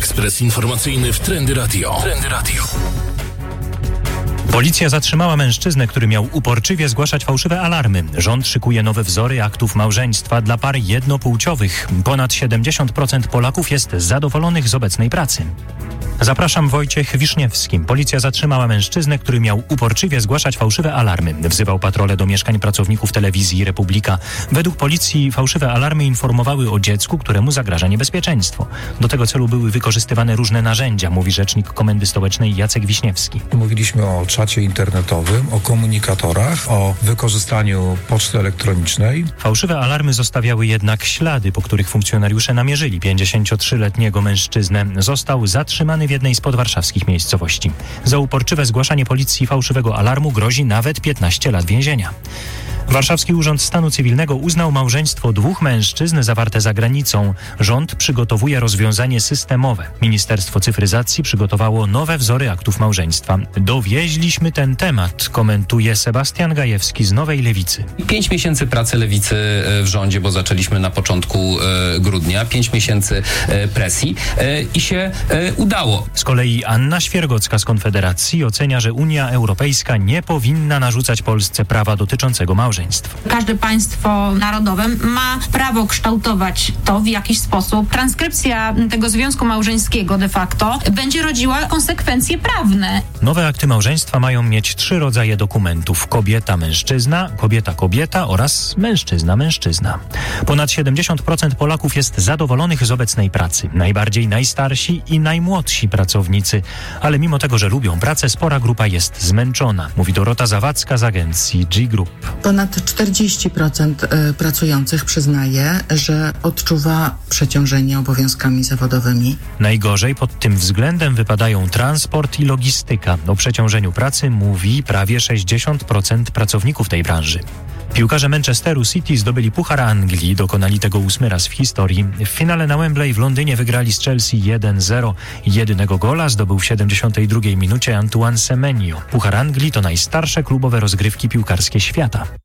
Ekspres informacyjny w Trendy Radio. Policja zatrzymała mężczyznę, który miał uporczywie zgłaszać fałszywe alarmy. Rząd szykuje nowe wzory aktów małżeństwa dla par jednopłciowych. Ponad 70% Polaków jest zadowolonych z obecnej pracy. Zapraszam, Wojciech Wiszniewski. Policja zatrzymała mężczyznę, który miał uporczywie zgłaszać fałszywe alarmy. Wzywał patrole do mieszkań pracowników telewizji Republika. Według policji fałszywe alarmy informowały o dziecku, któremu zagraża niebezpieczeństwo. Do tego celu były wykorzystywane różne narzędzia, mówi rzecznik Komendy Stołecznej Jacek Wiśniewski. Mówiliśmy o czacie internetowym, o komunikatorach, o wykorzystaniu poczty elektronicznej. Fałszywe alarmy zostawiały jednak ślady, po których funkcjonariusze namierzyli 53-letniego mężczyznę. Został zatrzymany w jednej z podwarszawskich miejscowości. Za uporczywe zgłaszanie policji fałszywego alarmu grozi nawet 15 lat więzienia. Warszawski Urząd Stanu Cywilnego uznał małżeństwo dwóch mężczyzn zawarte za granicą. Rząd przygotowuje rozwiązanie systemowe. Ministerstwo Cyfryzacji przygotowało nowe wzory aktów małżeństwa. Dowieźliśmy ten temat, komentuje Sebastian Gajewski z Nowej Lewicy. 5 miesięcy pracy Lewicy w rządzie, bo zaczęliśmy na początku grudnia. 5 miesięcy presji i się udało. Z kolei Anna Świergocka z Konfederacji ocenia, że Unia Europejska nie powinna narzucać Polsce prawa dotyczącego małżeństw. Każde państwo narodowe ma prawo kształtować to w jakiś sposób. Transkrypcja tego związku małżeńskiego de facto będzie rodziła konsekwencje prawne. Nowe akty małżeństwa mają mieć 3 rodzaje dokumentów. Kobieta-mężczyzna, kobieta-kobieta oraz mężczyzna-mężczyzna. Ponad 70% Polaków jest zadowolonych z obecnej pracy. Najbardziej najstarsi i najmłodsi pracownicy. Ale mimo tego, że lubią pracę, spora grupa jest zmęczona, mówi Dorota Zawadzka z agencji G-Group. Ponad 40% pracujących przyznaje, że odczuwa przeciążenie obowiązkami zawodowymi. Najgorzej pod tym względem wypadają transport i logistyka. O przeciążeniu pracy mówi prawie 60% pracowników tej branży. Piłkarze Manchesteru City zdobyli Puchar Anglii, dokonali tego 8. raz w historii. W finale na Wembley w Londynie wygrali z Chelsea 1-0. Jedynego gola zdobył w 72 minucie Antoine Semenyo. Puchar Anglii to najstarsze klubowe rozgrywki piłkarskie świata.